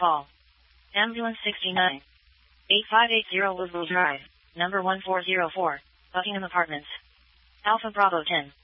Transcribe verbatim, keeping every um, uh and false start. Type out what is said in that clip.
call. Ambulance sixty-nine. eight five eight zero Woodville Drive, number one four zero four, Buckingham Apartments. Alpha Bravo ten.